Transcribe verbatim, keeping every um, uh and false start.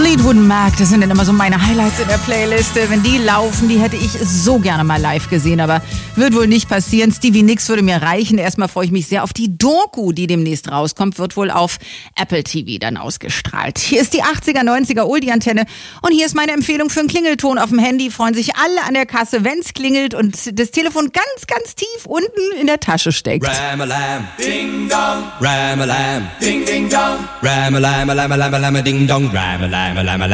Fleetwood Mac, das sind dann immer so meine Highlights in der Playliste. Wenn die laufen, die hätte ich so gerne mal live gesehen, aber wird wohl nicht passieren. Stevie Nicks würde mir reichen. Erstmal freue ich mich sehr auf die Doku, die demnächst rauskommt, wird wohl auf Apple T V dann ausgestrahlt. Hier ist die achtziger, neunziger Oldie-Antenne und hier ist meine Empfehlung für einen Klingelton auf dem Handy. Freuen sich alle an der Kasse, wenn's klingelt und das Telefon ganz, ganz tief unten in der Tasche steckt. Ram-a-lam, ding dong, ram-a-lam, ding ding dong, ram-a-lam, lam-a-lam, lam-a-ding dong, ram-a-lam, lam-a-lam.